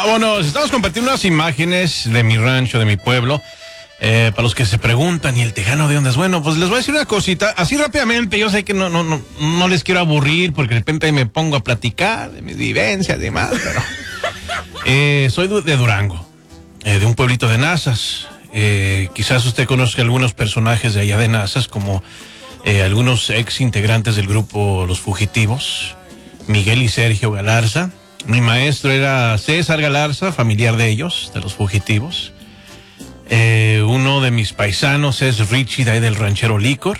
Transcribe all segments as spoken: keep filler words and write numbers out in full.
Vámonos, estamos compartiendo unas imágenes de mi rancho, de mi pueblo. Eh, para los que se preguntan, ¿y el tejano de dónde es? Bueno, pues les voy a decir una cosita, así rápidamente. Yo sé que no, no, no, no les quiero aburrir porque de repente me pongo a platicar de mis vivencias y demás, pero eh, soy de Durango, eh, de un pueblito de Nazas. Eh, quizás usted conozca algunos personajes de allá de Nazas, como eh, algunos ex integrantes del grupo Los Fugitivos, Miguel y Sergio Galarza. Mi maestro era César Galarza, familiar de ellos, de Los Fugitivos. Eh, uno de mis paisanos es Richie, de ahí del ranchero Licor.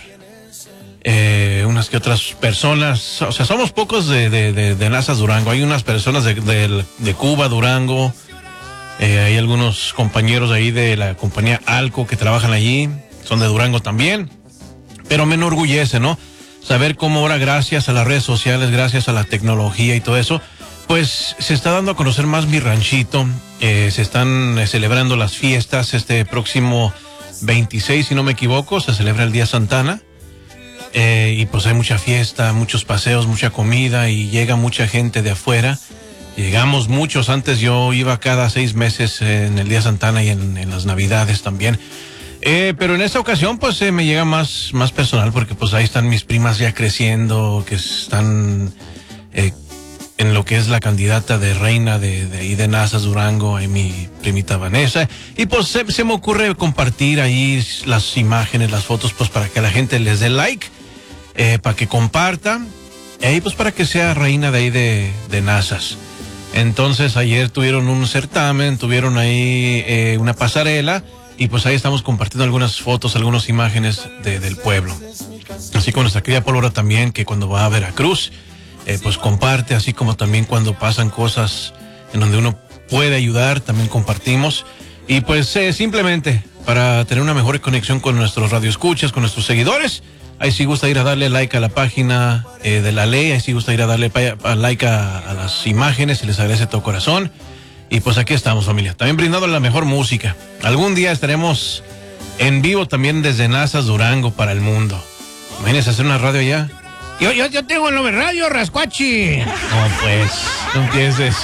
Eh, unas que otras personas, o sea, somos pocos de, de, de, de Nazas, Durango. Hay unas personas de, de, de Cuba, Durango. Eh, hay algunos compañeros ahí de la compañía Alco que trabajan allí, son de Durango también. Pero me enorgullece, ¿no? Saber cómo ahora, gracias a las redes sociales, gracias a la tecnología y todo eso, pues se está dando a conocer más mi ranchito. Eh, se están eh, celebrando las fiestas. Este próximo veintiséis, si no me equivoco, se celebra el Día Santana. Eh, y pues hay mucha fiesta, muchos paseos, mucha comida y llega mucha gente de afuera. Llegamos muchos. Antes yo iba cada seis meses en el Día Santana y en, en las Navidades también. Eh, pero en esta ocasión pues eh, me llega más, más personal porque pues ahí están mis primas ya creciendo, que están eh, en lo que es la candidata de reina de, de ahí de Nazas, Durango, ahí mi primita Vanessa. Y pues se, se me ocurre compartir ahí las imágenes, las fotos, pues para que la gente les dé like, eh, para que comparta, y ahí pues para que sea reina de ahí de, de Nazas. Entonces ayer tuvieron un certamen, tuvieron ahí eh, una pasarela, y pues ahí estamos compartiendo algunas fotos, algunas imágenes de, del pueblo. Así como nuestra querida Pólvora también, que cuando va a Veracruz, eh, pues comparte, así como también cuando pasan cosas en donde uno puede ayudar, también compartimos. Y pues eh, simplemente para tener una mejor conexión con nuestros radioescuchas, con nuestros seguidores, ahí sí gusta ir a darle like a la página eh, de la ley, ahí sí gusta ir a darle pa- a like a, a las imágenes, se les agradece de todo corazón. Y pues aquí estamos, familia, también brindando la mejor música. Algún día estaremos en vivo también desde Nazas, Durango, para el mundo. Imagínense hacer una radio allá. Yo, yo, yo tengo el nombre radio, Rascuachi. No, pues, no empieces.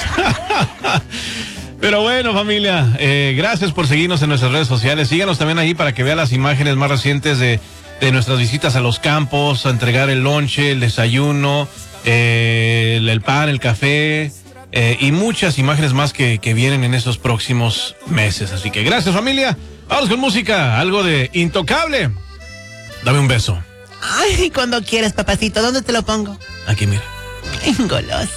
Pero bueno, familia, eh, gracias por seguirnos en nuestras redes sociales. Síganos también ahí para que vean las imágenes más recientes de, de nuestras visitas a los campos, a entregar el lonche, el desayuno, eh, el, el pan, el café, eh, y muchas imágenes más que, que vienen en estos próximos meses. Así que gracias, familia. Vamos con música, algo de Intocable. Dame un beso. Ay, cuando quieras, papacito. ¿Dónde te lo pongo? Aquí, mira. Goloso.